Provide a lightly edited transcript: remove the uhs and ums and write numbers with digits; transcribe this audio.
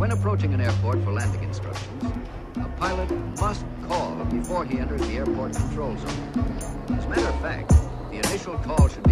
When approaching an airport for landing instructions, a pilot must call before he enters the airport control zone. As a matter of fact, the initial call should be